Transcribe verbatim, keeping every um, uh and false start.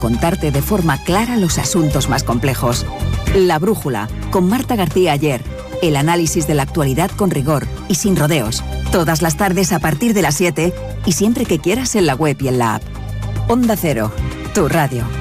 contarte de forma clara los asuntos más complejos. La Brújula, con Marta García Ayer. El análisis de la actualidad con rigor y sin rodeos. Todas las tardes a partir de las siete y siempre que quieras en la web y en la app. Onda Cero, tu radio.